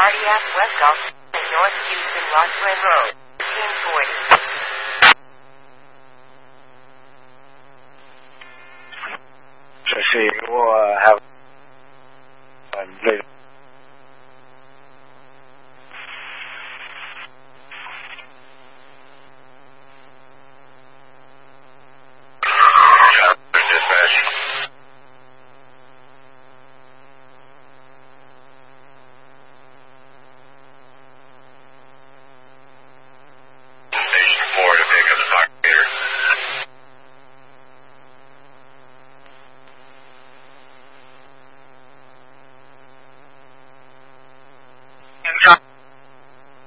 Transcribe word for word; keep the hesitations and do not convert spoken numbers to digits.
Cardiac West Gulf and North Houston Rockland Road, fifteen forty. 这是我还